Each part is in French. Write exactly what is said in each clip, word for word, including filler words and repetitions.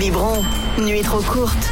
Biberon, nuit trop courte.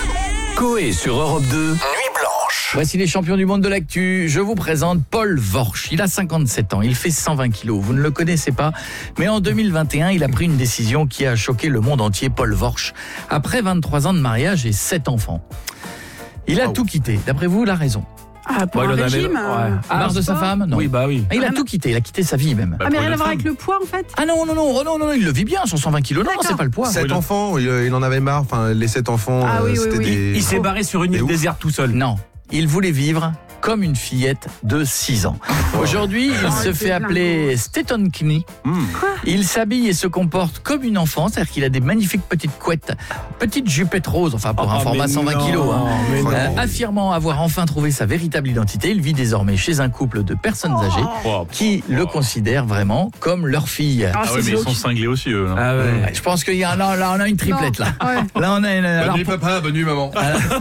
Coé sur Europe deux, Nuit blanche. Voici les champions du monde de l'actu. Je vous présente Paul Worch. Il a cinquante-sept ans, il fait cent vingt kilos. Vous ne le connaissez pas, mais en deux mille vingt et un, il a pris une décision qui a choqué le monde entier. Paul Worch, après vingt-trois ans de mariage et sept enfants. Il a Oh. tout quitté. D'après vous, la raison? Ah, pour Ouais, un il en avait- régime ouais. euh, À marre de sa femme? Non. Oui, bah oui. Il a Ah, tout quitté, il a quitté sa vie même. Ah, mais rien Pour à une voir femme. avec le poids en fait. Ah non, non, non, oh non, non, il le vit bien, son cent vingt kilos. Non, D'accord. c'est pas le poids. Sept Oui, le- enfants, il, il en avait marre. Enfin, les sept enfants, Ah euh, oui, oui, c'était oui. des. Il s'est barré sur une Mais île ouf. déserte tout seul. Non, il voulait vivre comme une fillette de six ans. Aujourd'hui, il se c'est fait plein appeler Stetonkny. Mmh. Il s'habille et se comporte comme une enfant, c'est-à-dire qu'il a des magnifiques petites couettes, petites jupettes roses, enfin pour un Oh, format mais cent vingt non, kilos. hein. mais non. Euh, affirmant avoir enfin trouvé sa véritable identité, il vit désormais chez un couple de personnes âgées Oh. qui le considèrent vraiment comme leur fille. Ah, Ah c'est ouais, mais ils glauque. sont cinglés aussi, eux. là. Ah ouais. Ouais, je pense qu'il y a là, là on a une triplette là. Ouais. Là on a une. alors, Bonne nuit, papa, bonne nuit, maman.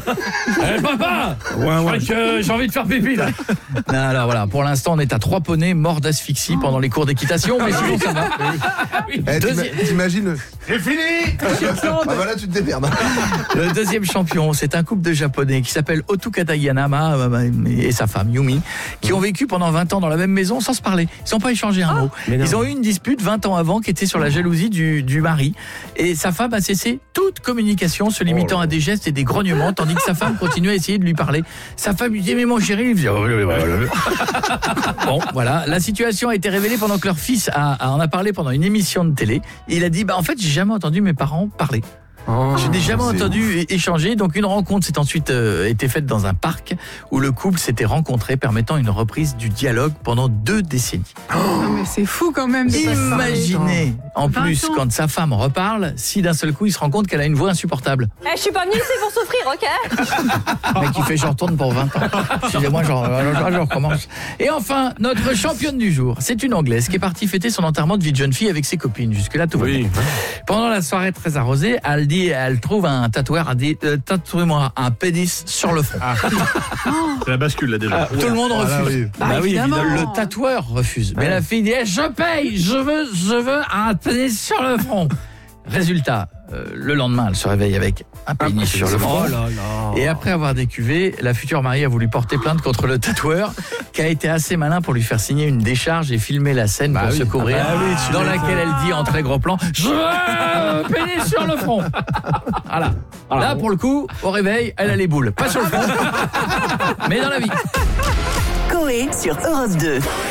Eh, papa, Ouais, ouais. je crois que j'ai envie de faire pipi là. Non, alors voilà, pour l'instant on est à trois poneys morts d'asphyxie pendant les cours d'équitation, mais sinon ça va. Eh, Deuxi- t'ima- T'imagines C'est fini Ah voilà, tu te démerdes. Le deuxième champion, c'est un couple de Japonais qui s'appelle Otu Katayanama et sa femme Yumi, qui ont vécu pendant vingt ans dans la même maison sans se parler. Ils n'ont pas échangé un mot. mais non. Ils ont eu une dispute vingt ans avant qui était sur la jalousie du, du mari. Et sa femme a cessé toute communication, se limitant à des gestes et des grognements, tandis que sa femme continuait à essayer de lui parler. Sa femme lui dit « Mais mon chéri », il dit oh, oui, oui, oui, oui. Bon, voilà. La situation a été révélée pendant que leur fils a, a- en a parlé pendant une émission de télé. Il a dit bah en fait j'ai jamais entendu mes parents parler. Je n'ai jamais c'est entendu é- échanger. Donc une rencontre s'est ensuite euh, été faite dans un parc où le couple s'était rencontré, permettant une reprise du dialogue pendant deux décennies. Non, mais c'est fou quand même. de pas se parler. Imaginez en vingt plus ans. quand sa femme reparle, si d'un seul coup il se rend compte qu'elle a une voix insupportable. Eh, je suis pas venue ici pour souffrir, ok? Le mec qui fait je retourne pour vingt ans. Excusez-moi, je, je, je recommence. Et enfin, notre championne du jour, c'est une Anglaise qui est partie fêter son enterrement de vie de jeune fille avec ses copines. Jusque-là, tout va bien. Oui. Pendant la soirée très arrosée, elle dit, elle trouve un tatoueur, elle dit, euh, tatouez-moi un pénis sur le front. C'est la bascule, là, déjà. Tout le monde Ah, là, refuse. oui. Bah, Bah oui, évidemment. Le tatoueur refuse. Mais la fille dit, eh, je paye, je veux, je veux un pénis sur le front. Résultat, euh, le lendemain, elle se réveille avec un pénis sur le front. Oh là là. Et après avoir décuvé, la future mariée a voulu porter plainte contre le tatoueur qui a été assez malin pour lui faire signer une décharge et filmer la scène Bah pour oui. se couvrir, Ah bah oui, tu dans m'étonnes. laquelle elle dit en très gros plan « Je veux un pénis sur le front !» Voilà. Là, pour le coup, au réveil, elle a les boules. Pas sur le front, mais dans la vie. Coé sur Europe deux.